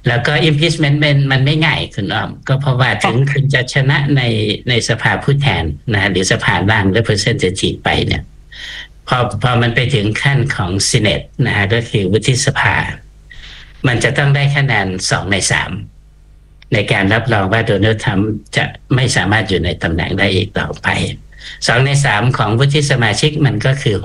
แล้วก็ impeachment มันไม่ง่ายคุณอ้อมก็เพราะว่าถึงคุณจะชนะในสภาผู้แทนนะหรือสภาล่าง representative ไปเนี่ยพอมันไปถึงขั้นของ Senate นะฮะก็คือวุฒิสภามันจะต้องได้คะแนน2 ใน 3ในการรับรองว่าโดนัลด์ทรัมป์จะไม่สามารถอยู่ในตำแหน่งได้อีกต่อไป2 ใน 3ของวุฒิสมาชิกมันก็คือ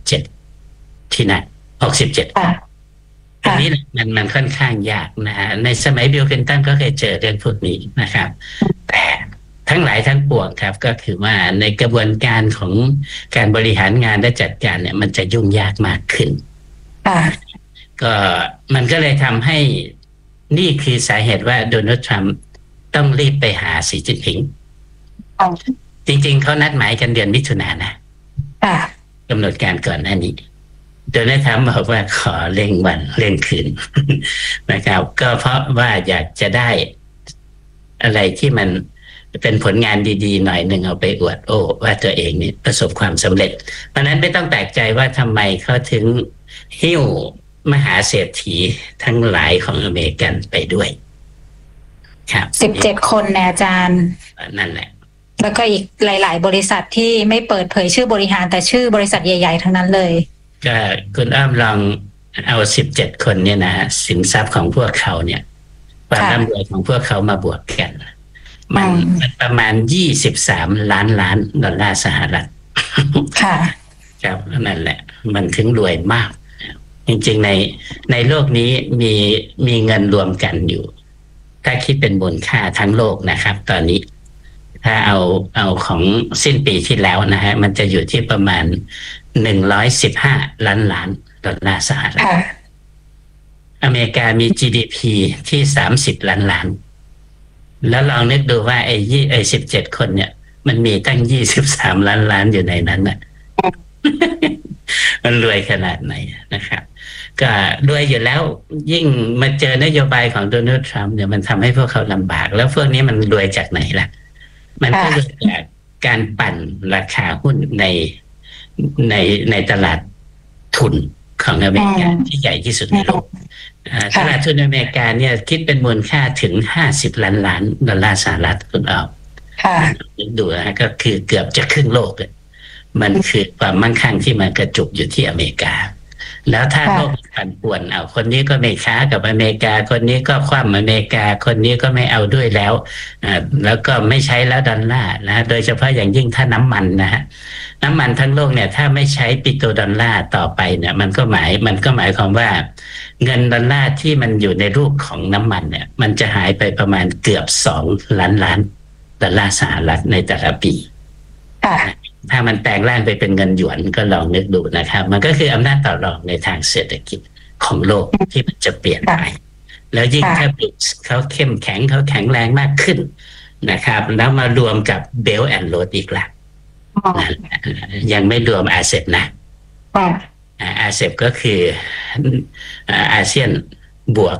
67ที่นั่น67อันนี้มันค่อนข้างยากนะฮะในสมัยบิล คลินตันก็เคยเจอเรื่องพวกนี้นะครับแต่ทั้งหลายทั้งปวงครับก็คือว่าในกระบวนการของการบริหารงานและจัดการเนี่ยมันจะยุ่งยากมากขึ้นก็มันก็เลยทำให้นี่คือสาเหตุว่าโดนัลด์ทรัมป์ต้องรีบไปหาสีจิ้นผิงจริงๆเขานัดหมายกันเดือนมิถุนายนนะกำหนดการก่อนหน้านี้โดนัลด์ทรัมป์บอกว่าขอเร่งวันเร่งคืนนะครับก็เพราะว่าอยากจะได้อะไรที่มันเป็นผลงานดีๆหน่อยหนึ่งเอาไปอวดว่าตัวเองนี่ประสบความสำเร็จเพราะนั้นไม่ต้องแปลกใจว่าทำไมเขาถึงหิ้วมหาเศรษฐีทั้งหลายของอเมริกันไปด้วยครับ 17 คนนะอาจารย์นั่นแหละแล้วก็อีกหลายๆบริษัทที่ไม่เปิดเผยชื่อบริหารแต่ชื่อบริษัทใหญ่ๆทั้งนั้นเลยก็คุณอ้อมลองเอา17 คนเนี่ยนะสินทรัพย์ของพวกเขาเนี่ยความร่ำรวยของพวกเขามาบวกกันมันประมาณ23 ล้านดอลลาร์สหรัฐค่ะครับนั่นแหละมันถึงรวยมากจริงๆในโลกนี้มีเงินรวมกันอยู่ถ้าคิดเป็นมูลค่าทั้งโลกนะครับตอนนี้ถ้าเอาของสิ้นปีที่แล้วนะฮะมันจะอยู่ที่ประมาณ115 ล้านดอลลาร์สหรัฐอเมริกามี GDP ที่30 ล้าน แล้วลองนึกดูว่าไอ้17 คนเนี่ยมันมีตั้ง23 ล้านอยู่ในนั้นน่ะ มันรวยขนาดไหนนะครับก็รวยอยู่แล้วยิ่งมาเจอนโยบายของโดนัลด์ทรัมป์เนี่ยมันทำให้พวกเขาลำบากแล้วพวกนี้มันรวยจากไหนล่ะมันก็รวยจากการปั่นราคาหุ้นในตลาดทุนของอเมริกาที่ใหญ่ที่สุดในโลกตลาดทุนอเมริกาเนี่ยคิดเป็นมูลค่าถึง50 ล้านดอลลาร์สหรัฐคุณเอาดูนะก็คือเกือบจะครึ่งโลกเลยมันคือความมั่งคั่งที่มันกระจุกอยู่ที่อเมริกาแล้วถ้าโลกปั่นป่วนเอาคนนี้ก็ไม่ค้ากับอเมริกาคนนี้ก็คว่ำอเมริกาคนนี้ก็ไม่เอาด้วยแล้วแล้วก็ไม่ใช้แล้วดอลลาร์นะโดยเฉพาะอย่างยิ่งถ้าน้ำมันนะฮะน้ำมันทั้งโลกเนี่ยถ้าไม่ใช้ปิโตรดอลลาร์ต่อไปเนี่ยมันก็หมายความว่าเงินดอลลาร์ที่มันอยู่ในรูปของน้ำมันเนี่ยมันจะหายไปประมาณเกือบ2 ล้านดอลลาร์สหรัฐในแต่ละปีถ้ามันแปลงร่างไปเป็นเงินหยวนก็ลองนึกดูนะครับมันก็คืออำนาจต่อรองในทางเศรษฐกิจของโลกที่มันจะเปลี่ยนไปแล้วยิ่งถ้าเขาเข้มแข็งเขาแข็งแรงมากขึ้นนะครับแล้วมารวมกับเบลแอนด์โรดอีกละยังไม่รวมอาเซบนะอาเซบก็คืออาเซียนบวก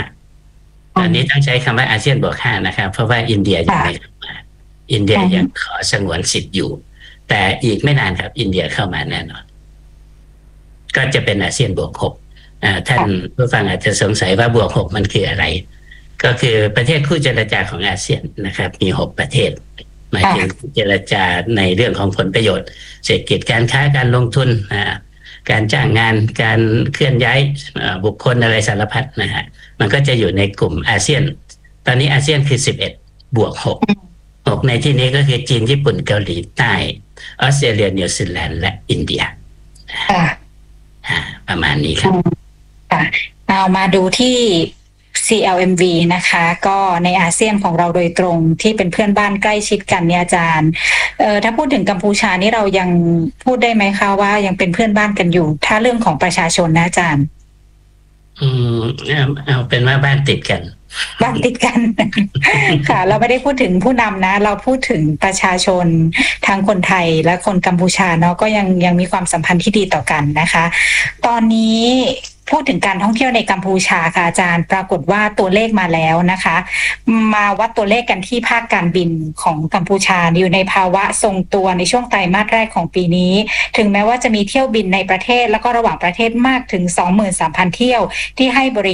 5อันนี้ต้องใช้คำว่าอาเซียนบวก5นะครับเพราะว่าอินเดียยังไม่เข้ามาอินเดียยังขอสงวนสิทธิ์อยู่แต่อีกไม่นานครับอินเดียเข้ามาแน่นอนก็จะเป็นอาเซียนบวก6ท่านผู้ฟังอาจจะสงสัยว่าบวก6มันคืออะไรก็คือประเทศคู่เจรจาของอาเซียนนะครับมี6 ประเทศหมายถึงเจรจาในเรื่องของผลประโยชน์เศรษฐกิจการค้าการลงทุนการจ้างงานการเคลื่อนย้ายบุคคลอะไรสารพัดนะฮะมันก็จะอยู่ในกลุ่มอาเซียนตอนนี้อาเซียนคือ11 บวก 6ในที่นี้ก็คือจีนญี่ปุ่นเกาหลีใต้ออสเตรเลียนิวซีแลนด์และอินเดียประมาณนี้ครับเอามาดูที่ CLMV นะคะก็ในอาเซียนของเราโดยตรงที่เป็นเพื่อนบ้านใกล้ชิดกันเนี่ยอาจารย์ถ้าพูดถึงกัมพูชานี่เรายังพูดได้ไหมคะว่ายังเป็นเพื่อนบ้านกันอยู่ถ้าเรื่องของประชาชนนะอาจารย์เอาเป็นว่าบ้านติดกันค่ะเราไม่ได้พูดถึงผู้นำนะเราพูดถึงประชาชนทั้งคนไทยและคนกัมพูชาเนาะก็ยังมีความสัมพันธ์ที่ดีต่อกันนะคะตอนนี้พูดถึงการท่องเที่ยวในกัมพูชาค่ะอาจารย์ปรากฏว่าตัวเลขมาแล้วนะคะมาวัดตัวเลขกันที่ภาคการบินของกัมพูชาอยู่ในภาวะทรงตัวในช่วงไตรมาสแรกของปีนี้ถึงแม้ว่าจะมีเที่ยวบินในประเทศแล้วก็ระหว่างประเทศมากถึง 23,000 เที่ยวที่ให้บริ